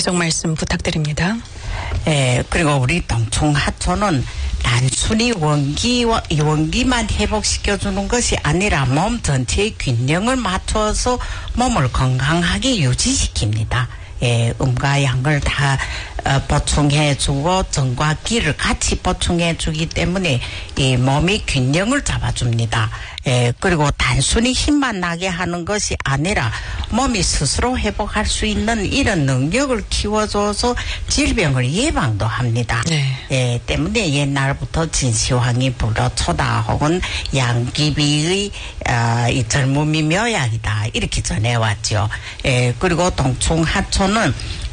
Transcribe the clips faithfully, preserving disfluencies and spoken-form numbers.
계속 말씀 부탁드립니다. 예, 그리고 우리 동충하초는 단순히 원기, 원기만 회복시켜주는 것이 아니라 몸 전체의 균형을 맞춰서 몸을 건강하게 유지시킵니다. 예, 음과 양을 다 어, 보충해주고 정과 기를 같이 보충해주기 때문에 이 몸이 균형을 잡아줍니다. 예, 그리고 단순히 힘만 나게 하는 것이 아니라 몸이 스스로 회복할 수 있는 이런 능력을 키워줘서 질병을 예방도 합니다. 네. 예, 때문에 옛날부터 진시황이 불어초다 혹은 양귀비의 어, 이 젊음이 묘약이다 이렇게 전해왔죠. 예, 그리고 동충하초는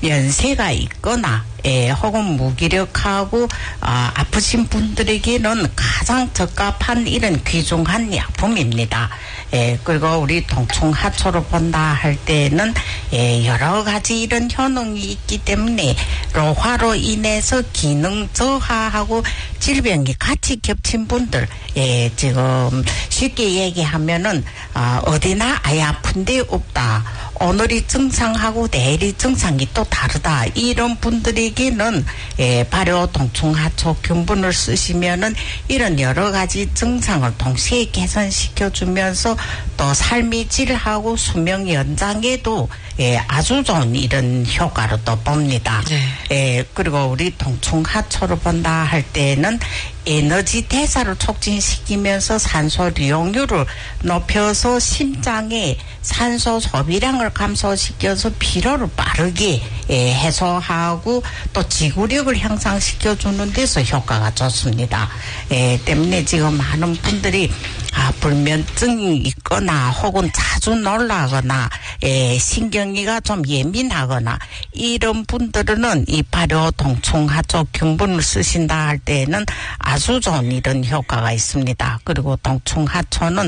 연세가 있거나 예, 혹은 무기력하고 아, 아프신 분들에게는 가장 적합한 이런 귀중한 약품입니다. 예, 그리고 우리 동충하초로 본다 할 때는 예, 여러 가지 이런 효능이 있기 때문에 로화로 인해서 기능 저하하고 질병이 같이 겹친 분들, 예, 지금 쉽게 얘기하면은 아, 어디나 아예 아픈 데 없다. 오늘이 증상하고 내일이 증상이 또 다르다. 이런 분들에게는 예, 발효 동충하초 균분을 쓰시면은 이런 여러 가지 증상을 동시에 개선시켜주면서 또 삶의 질하고 수명 연장에도 예, 아주 좋은 이런 효과로 또 봅니다. 네. 예, 그리고 우리 동충하초로 본다 할 때는 에너지 대사를 촉진시키면서 산소利用률을 높여서 심장의 산소 소비량을 감소시켜서 피로를 빠르게 예, 해소하고 또 지구력을 향상시켜주는 데서 효과가 좋습니다. 예, 때문에 지금 많은 분들이 아, 불면증이 있거나 혹은 자주 놀라거나 예, 신경이가 좀 예민하거나 이런 분들은 이 발효 동충하초 균분을 쓰신다 할 때에는 아주 좋은 이런 효과가 있습니다. 그리고 동충하초는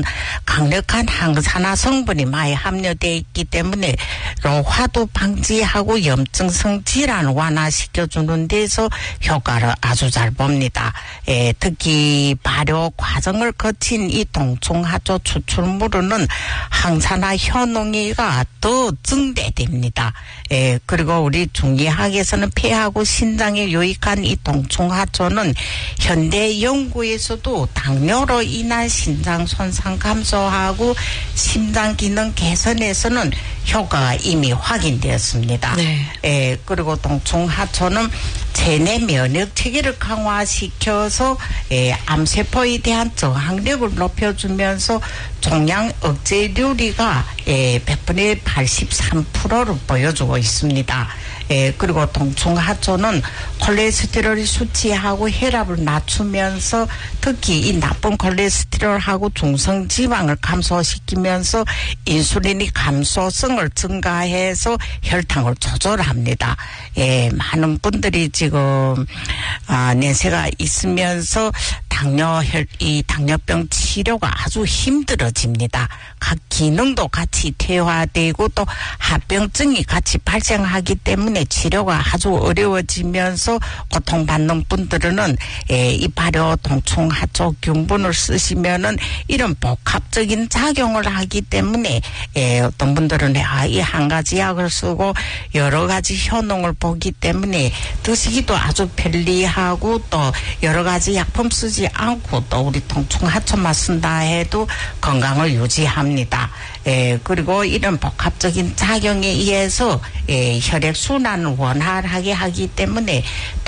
강력한 항산화 성분이 많이 함유되어 있기 때문에 로화도 방지하고 염증성 질환을 완화시켜주는 데서 효과를 아주 잘 봅니다. 예, 특히 발효 과정을 거친 이 동충하초 추출물은 항산화 효능이가 더 증대됩니다. 예, 그리고 우리 중의학에서는 폐하고 신장에 유익한 이 동충하초는 현대 연구에서도 당뇨로 인한 신장 손상 감소하고 심장 기능 개선에서는 효과가 이미 확인되었습니다. 네. 예, 그리고 동충하초는 체내 면역 체계를 강화시켜서 예, 암세포에 대한 저항력을 높여주면서 종양 억제률이가 예, 백 분의 팔십삼 퍼센트를 보여주고 있습니다. 예, 그리고 동충하초는 콜레스테롤 수치하고 혈압을 낮추면서 특히 이 나쁜 콜레스테롤하고 중성지방을 감소시키면서 인슐린이 감소성을 증가해서 혈당을 조절합니다. 예, 많은 분들이 지금 아, 내세가 있으면서 당뇨 혈, 이 당뇨병 치료가 아주 힘들어집니다. 각 기능도 같이 퇴화되고 또 합병증이 같이 발생하기 때문에 치료가 아주 어려워지면서 고통받는 분들은 예, 이 발효 동충하초 균분을 쓰시면은 이런 복합적인 작용을 하기 때문에 예, 어떤 분들은 아, 이 한 가지 약을 쓰고 여러 가지 효능을 보기 때문에 드시기도 아주 편리하고 또 여러 가지 약품 쓰지 않고 또 우리 동충하초만 쓴다 해도 건강을 유지합니다. 예, 그리고 이런 복합적인 작용에 의해서 예, 혈액순환을 원활하게 하기 때문에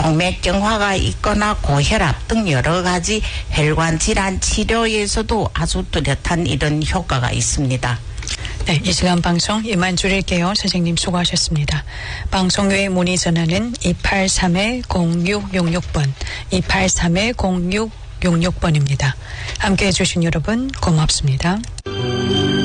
동맥경화가 있거나 고혈압 등 여러 가지 혈관 질환 치료에서도 아주 뚜렷한 이런 효과가 있습니다. 네, 이 시간 방송 이만 줄일게요. 선생님 수고하셨습니다. 방송 외에 문의 전화는 이팔삼 공육육육 번, 이팔삼 공육육육 번입니다. 함께해 주신 여러분 고맙습니다.